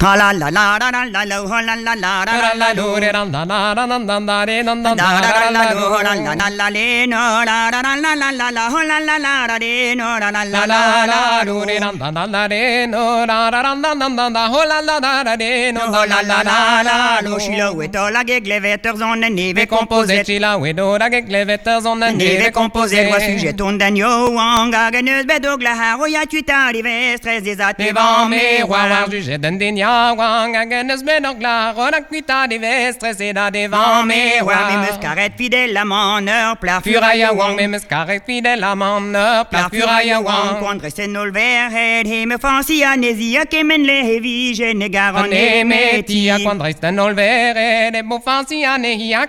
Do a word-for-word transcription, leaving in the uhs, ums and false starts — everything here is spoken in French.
Ha la la la la la la la la la la la la do re ran da na na na na na re na na na la do la la la la le no la la la la la la ho la la la la re no la la la la la do re ran da na na re no la la la la la la ho la la la la re no la la la la do shila we to la geglevetter zonne neve composé shila we do la geglevetter zonne neve composé wa sujet ton danyo wanga geneus bedogla ha ya tu t'arrives stress des at devant mes rois sujet d'India wanga geneus bedogla rola cuita des vestres et da devant mes rois mes muscaret fidèle à mon heure plar furaya wang mes muscaret fidèle à mon heure plar furaya wang contre c'est nol verhead he me fancy anesia kemen le heavy je ne garone metia contre c'est nol verhead me fancy anesia